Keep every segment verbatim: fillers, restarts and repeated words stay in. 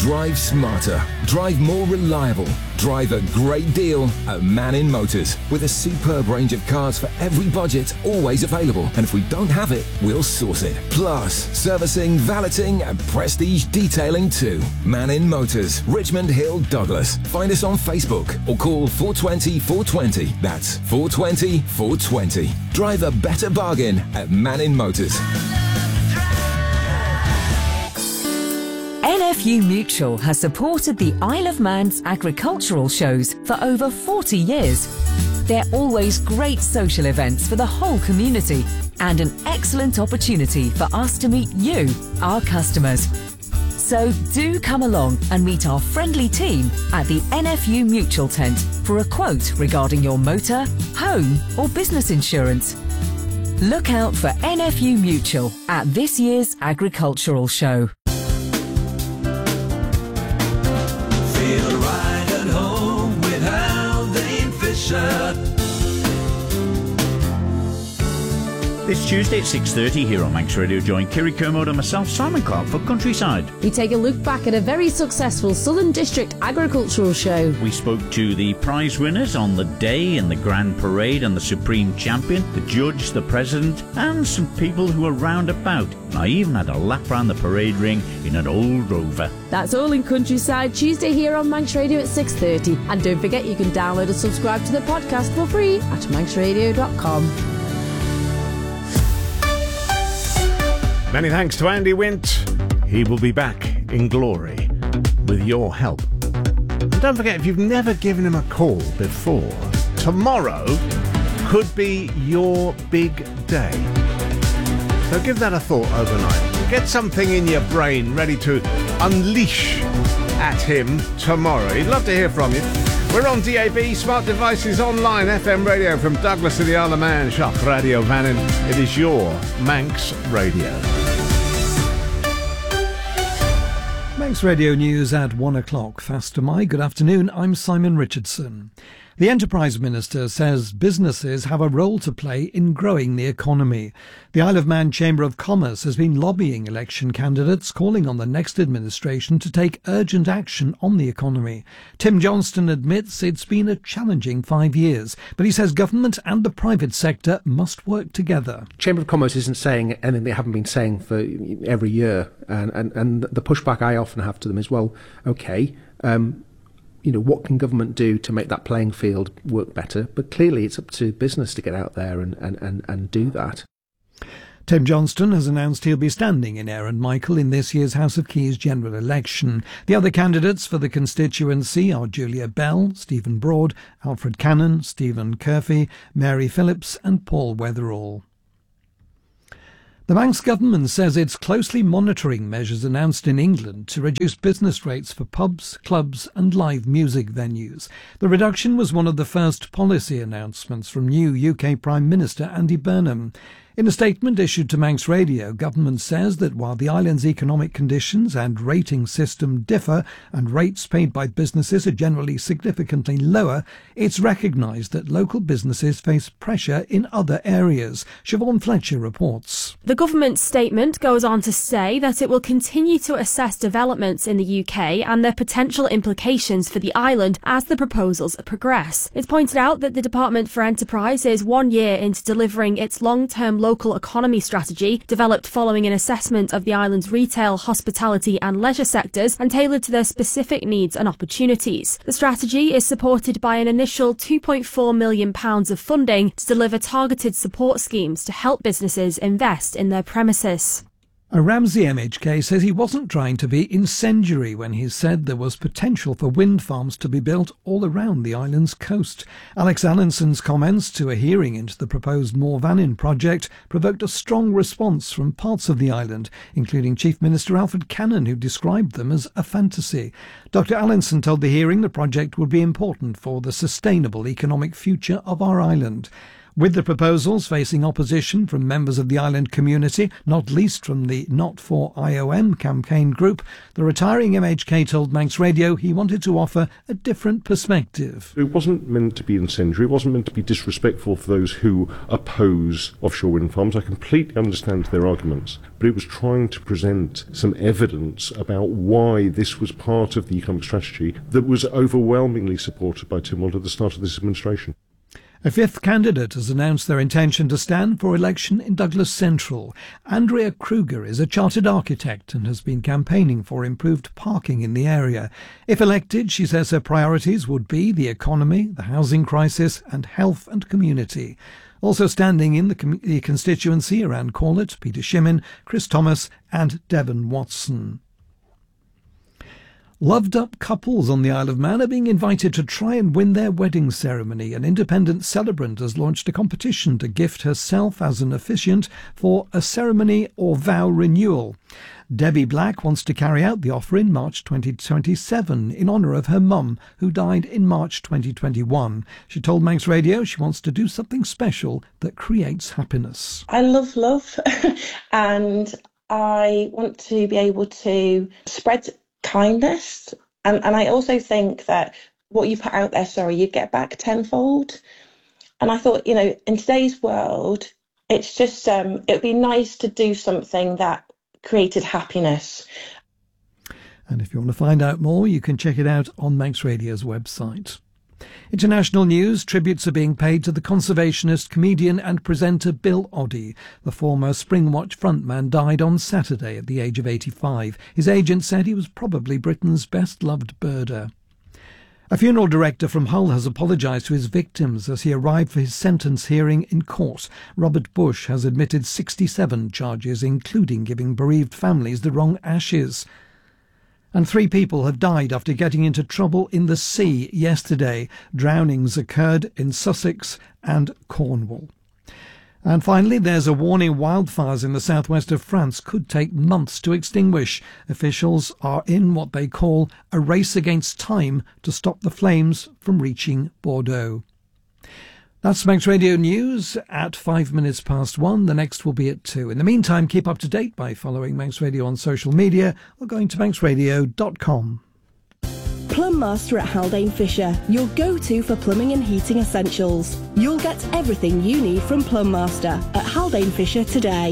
Drive smarter. Drive more reliable. Drive a great deal at Mannin Motors. With a superb range of cars for every budget, always available. And if we don't have it, we'll source it. Plus, servicing, valeting and prestige detailing too. Mannin Motors, Richmond Hill, Douglas. Find us on Facebook or call four two zero, four two zero. That's four two zero, four two zero. Drive a better bargain at Mannin Motors. N F U Mutual has supported the Isle of Man's agricultural shows for over forty years. They're always great social events for the whole community and an excellent opportunity for us to meet you, our customers. So do come along and meet our friendly team at the N F U Mutual tent for a quote regarding your motor, home or business insurance. Look out for N F U Mutual at this year's agricultural show. Feel right at home with Haldane Fisher. This Tuesday at six thirty here on Manx Radio, join Kiri Kermode and myself, Simon Clark, for Countryside. We take a look back at a very successful Southern District agricultural show. We spoke to the prize winners on the day in the Grand Parade and the Supreme Champion, the judge, the president, and some people who were round about. And I even had a lap round the parade ring in an old Rover. That's all in Countryside, Tuesday here on Manx Radio at six thirty. And don't forget you can download and subscribe to the podcast for free at manx radio dot com. Many thanks to Andy Wint. He will be back in glory with your help. And don't forget, if you've never given him a call before, tomorrow could be your big day. So give that a thought overnight. Get something in your brain ready to unleash at him tomorrow. He'd love to hear from you. We're on D A B, smart devices, online, F M radio from Douglas to the Isle of Man, Shock Radio Vannin. It is your Manx Radio. Manx Radio News at one o'clock. Fast to my good afternoon. I'm Simon Richardson. The Enterprise Minister says businesses have a role to play in growing the economy. The Isle of Man Chamber of Commerce has been lobbying election candidates, calling on the next administration to take urgent action on the economy. Tim Johnston admits it's been a challenging five years, but he says government and the private sector must work together. Chamber of Commerce isn't saying anything they haven't been saying for every year, and, and, and the pushback I often have to them is, well, OK, um, you know, what can government do to make that playing field work better? But clearly it's up to business to get out there and, and, and, and do that. Tim Johnston has announced he'll be standing in Aaron Michael in this year's House of Keys general election. The other candidates for the constituency are Julia Bell, Stephen Broad, Alfred Cannon, Stephen Curfey, Mary Phillips and Paul Weatherall. The Manx government says it's closely monitoring measures announced in England to reduce business rates for pubs, clubs and live music venues. The reduction was one of the first policy announcements from new U K Prime Minister Andy Burnham. In a statement issued to Manx Radio, government says that while the island's economic conditions and rating system differ and rates paid by businesses are generally significantly lower, it's recognised that local businesses face pressure in other areas. Siobhan Fletcher reports. The government statement goes on to say that it will continue to assess developments in the U K and their potential implications for the island as the proposals progress. It's pointed out that the Department for Enterprise is one year into delivering its long-term local economy strategy, developed following an assessment of the island's retail, hospitality and leisure sectors and tailored to their specific needs and opportunities. The strategy is supported by an initial two point four million pounds of funding to deliver targeted support schemes to help businesses invest in their premises. A Ramsey M H K says he wasn't trying to be incendiary when he said there was potential for wind farms to be built all around the island's coast. Alex Allinson's comments to a hearing into the proposed More Vannin project provoked a strong response from parts of the island, including Chief Minister Alfred Cannon, who described them as a fantasy. Doctor Allinson told the hearing the project would be important for the sustainable economic future of our island. With the proposals facing opposition from members of the island community, not least from the Not For I O M campaign group, the retiring M H K told Manx Radio he wanted to offer a different perspective. It wasn't meant to be incendiary, it wasn't meant to be disrespectful for those who oppose offshore wind farms. I completely understand their arguments, but it was trying to present some evidence about why this was part of the economic strategy that was overwhelmingly supported by Tynwald at the start of this administration. A fifth candidate has announced their intention to stand for election in Douglas Central. Andrea Kruger is a chartered architect and has been campaigning for improved parking in the area. If elected, she says her priorities would be the economy, the housing crisis and health and community. Also standing in the, com- the constituency around Corlett, Peter Shimmin, Chris Thomas and Devon Watson. Loved-up couples on the Isle of Man are being invited to try and win their wedding ceremony. An independent celebrant has launched a competition to gift herself as an officiant for a ceremony or vow renewal. Debbie Black wants to carry out the offer in March twenty twenty-seven in honour of her mum, who died in March twenty twenty-one. She told Manx Radio she wants to do something special that creates happiness. I love love and I want to be able to spread kindness, and and I also think that what you put out there, sorry, you get back tenfold. And I thought, you know, in today's world, it's just um, it would be nice to do something that created happiness. And if you want to find out more, you can check it out on Manx Radio's website. International news, tributes are being paid to the conservationist, comedian and presenter Bill Oddie. The former Springwatch frontman died on Saturday at the age of eighty-five. His agent said he was probably Britain's best-loved birder. A funeral director from Hull has apologised to his victims as he arrived for his sentence hearing in court. Robert Bush has admitted sixty-seven charges, including giving bereaved families the wrong ashes. And three people have died after getting into trouble in the sea yesterday. Drownings occurred in Sussex and Cornwall. And finally, there's a warning wildfires in the southwest of France could take months to extinguish. Officials are in what they call a race against time to stop the flames from reaching Bordeaux. That's Manx Radio News at five minutes past one. The next will be at two. In the meantime, keep up to date by following Manx Radio on social media or going to manx radio dot com. Plum Master at Haldane Fisher, your go-to for plumbing and heating essentials. You'll get everything you need from Plum Master at Haldane Fisher today.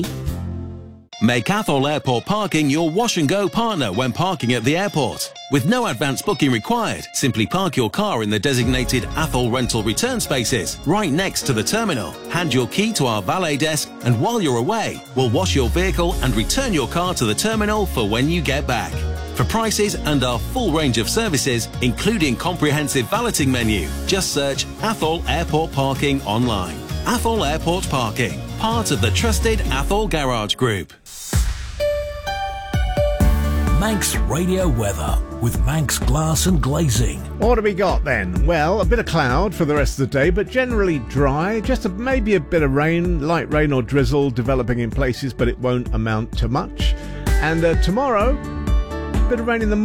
Make Athol Airport Parking your wash and go partner when parking at the airport. With no advance booking required, simply park your car in the designated Athol rental return spaces right next to the terminal. Hand your key to our valet desk, and while you're away, we'll wash your vehicle and return your car to the terminal for when you get back. For prices and our full range of services, including comprehensive valeting menu, just search Athol Airport Parking online. Athol Airport Parking, part of the trusted Athol Garage Group. Manx Radio weather with Manx Glass and Glazing. What have we got then? Well, a bit of cloud for the rest of the day, but generally dry. Just a, maybe a bit of rain, light rain or drizzle developing in places, but it won't amount to much. And uh, tomorrow, a bit of rain in the